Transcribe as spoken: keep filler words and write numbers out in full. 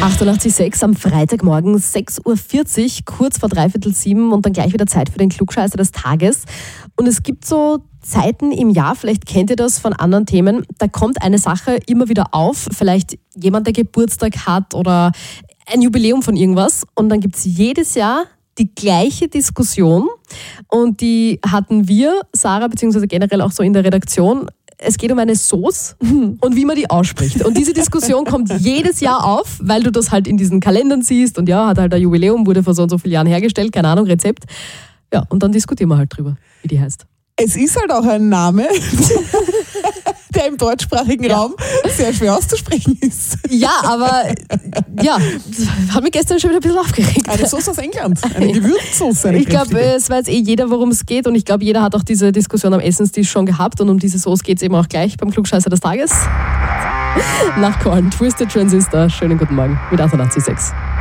achtundachtzig Komma sechs am Freitagmorgen, sechs Uhr vierzig, kurz vor dreiviertel sieben und dann gleich wieder Zeit für den Klugscheißer des Tages. Und es gibt so Zeiten im Jahr, vielleicht kennt ihr das von anderen Themen, da kommt eine Sache immer wieder auf, vielleicht jemand, der Geburtstag hat oder ein Jubiläum von irgendwas und dann gibt es jedes Jahr die gleiche Diskussion und die hatten wir, Sarah, beziehungsweise generell auch so in der Redaktion. Es geht um eine Sauce und wie man die ausspricht. Und diese Diskussion kommt jedes Jahr auf, weil du das halt in diesen Kalendern siehst und ja, hat halt ein Jubiläum, wurde vor so und so vielen Jahren hergestellt, keine Ahnung, Rezept. Ja, und dann diskutieren wir halt drüber, wie die heißt. Es ist halt auch ein Name, der im deutschsprachigen ja. Raum sehr schwer auszusprechen ist. Ja, aber ja, hat mich gestern schon wieder ein bisschen aufgeregt. Eine Sauce aus England, eine Gewürzsauce. Eine ich glaube, es weiß eh jeder, worum es geht und ich glaube, jeder hat auch diese Diskussion am Essenstisch schon gehabt und um diese Sauce geht es eben auch gleich beim Klugscheißer des Tages. Nach Korn, Twisted Transistor, schönen guten Morgen mit achtundachtzig Komma sechs.